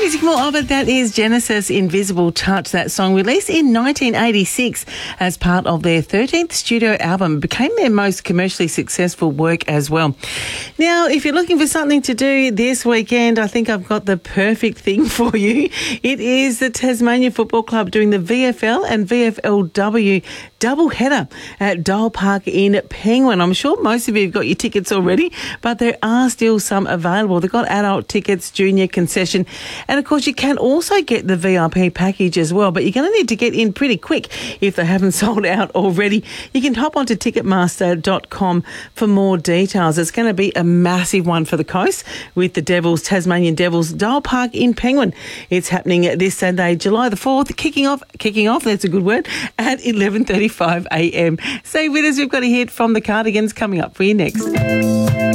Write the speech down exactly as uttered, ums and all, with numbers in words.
music, more of it. That is Genesis Invisible Touch. That song, released in nineteen eighty-six as part of their thirteenth studio album, became their most commercially successful work as well. Now, if you're looking for something to do this weekend, I think I've got the perfect thing for you. It is the Tasmania Football Club doing the V F L and V F L W double header at Dole Park in Penguin. I'm sure most of you have got your tickets already, but there are still some available. They've got adult tickets, junior concession, and of course you can also get the V I P package as well, but you're going to need to get in pretty quick if they haven't sold out already. You can hop onto ticketmaster dot com for more details. It's going to be a massive one for the coast with the Devils, Tasmanian Devils, Dole Park in Penguin. It's happening this Saturday, July the fourth, kicking off, kicking off, that's a good word, at eleven thirty-five a m. Stay with us, we've got a hit from the Cardigans coming up for you next.